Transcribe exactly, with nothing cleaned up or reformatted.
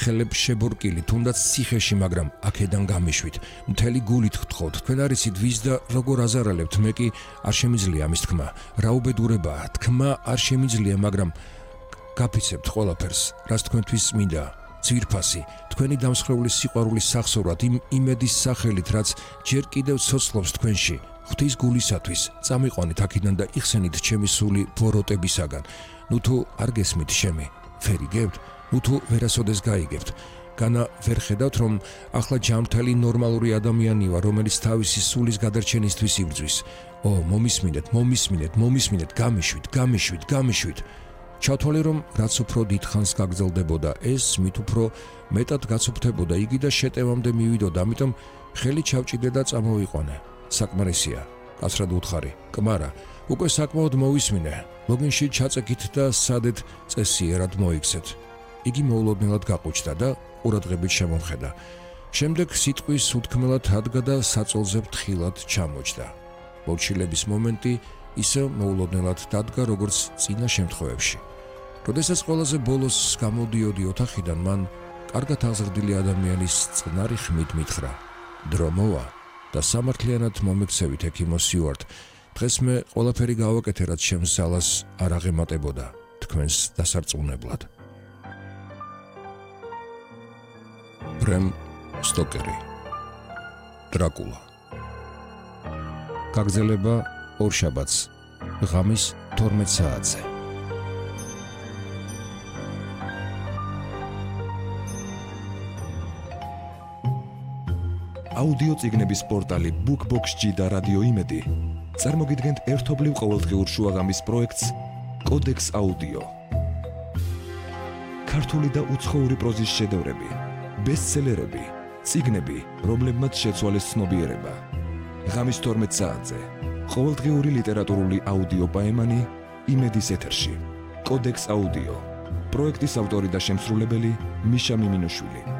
ხელებს შებორკილი, თუნდაც ციხეში, მაგრამ აქედან გამიშვით. მთელი გულით გთხოვთ, თქვენ არიცით ვის და როგორ აზარალებთ, მე კი არ შემიძლია ამის თქმა. რა უბედურებაა, თქმა არ შემიძლია, მაგრამ გაფიცებთ ყველაფერს, რაც თქვენთვის მინდა. ძვირფასი, თქვენი დამსხვრეული სიყვარულის სახსოვრად, იმ იმედის სახელით, რაც ჯერ კიდევ ცოცხლობს თქვენში. ღვთის გულისათვის, წამიყვანით აქედან და იხსენით ჩემი სული ბოროტებისაგან. ნუ თუ არ გესმით შემი, ვერ იგებთ, ნუ თუ ვერასოდეს გაიგებთ. განა ვერ ხედავთ, რომ ახლა ჯანმრთელი ნორმალური ადამიანი ვარ, რომელიც თავისი სულის გადარჩენისთვის იბრძვის. ო, მომისმინეთ, მომისმინეთ, მომისმინეთ, გამიშვით, გამიშვით, გამიშვით. ჩავთვალე, რომ რაც უფრო დიდხანს გაგრძელდებოდა, ეს მით უფრო მეტად გაცოფთებოდა იგი და შეტევამდე მივიდოდა, ამიტომ ხელი ჩავჭიდე და წამოვიყვანე. საკმარისია, კაცრად უთხარი, კმარა, უკვე საკმაოდ მოვისმინე. ლოგინში ჩაწეკით და სადეთ წესიერად მოიქცეთ. იგი მოულოდნელად გაყუჩდა და ყურადღებით შემომხედა. შემდეგ სიტყვის უთქმელად ადგა და საწოლზე ფრთხილად ჩამოჯდა. მორჩილების მომენტი ისე მოულოდნელად დადგა, როგორც წინა შემთხვევებში. როდესაც ყველაზე ბოლოს გამოდიოდი ოთახიდან, მან კარგად აღზრდილი ადამიანის წყნარი ხმით მითხრა: დრო მოვა და სამართლიანად მომექცევით, ექიმო სიუარტ. დღეს მე ყველაფერი გავაკეთე, რაც ჩემს ძალას არ აღემატებოდა თქვენს დასარწმუნებლად. ბრემ სტოკერი, დრაკულა. გაგრძელება ორშაბათს, ღამის თორმეტ საათზე. აუდიო წიგნების პორტალი BookBox-G და რადიო იმედი წარმოგიდგენთ ერთობლივ ყოველდღიურ შუაღამის პროექტს კოდექს აუდიო. ქართული და უცხოური პროზის შედევრები, ბესტსელერები, წიგნები, რომლებმაც შეცვალეს ცნობიერება. ღამის თორმეტ საათზე ყოველდღიური ლიტერატურული აუდიო პაემანი იმედის ეთერში. კოდექს აუდიო. პროექტის ავტორი და შემსრულებელი მიშა მიმინოშვილი.